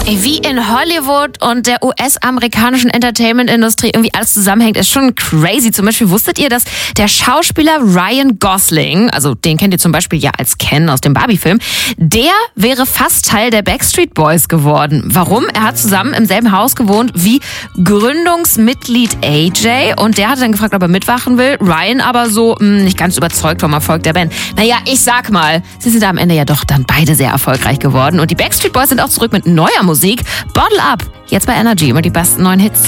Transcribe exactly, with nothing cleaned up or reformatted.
Wie in Hollywood und der U S-amerikanischen Entertainment-Industrie irgendwie alles zusammenhängt, ist schon crazy. Zum Beispiel wusstet ihr, dass der Schauspieler Ryan Gosling, also den kennt ihr zum Beispiel ja als Ken aus dem Barbie-Film, der wäre fast Teil der Backstreet Boys geworden. Warum? Er hat zusammen im selben Haus gewohnt wie Gründungsmitglied A J und der hat dann gefragt, ob er mitwachen will. Ryan aber so mh, nicht ganz überzeugt vom Erfolg der Band. Naja, ich sag mal, sie sind am Ende ja doch dann beide sehr erfolgreich geworden und die Backstreet Boys sind auch zurück mit neuer Musik. Bottle Up, jetzt bei Energy, immer die besten neuen Hits.